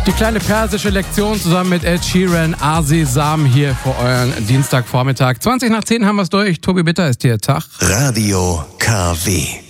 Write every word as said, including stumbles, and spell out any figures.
Die kleine persische Lektion zusammen mit Ed Sheeran, Azizam hier für euren Dienstagvormittag. zwanzig nach zehn haben wir es durch. Tobi Bitter ist hier. Tag. Radio K W.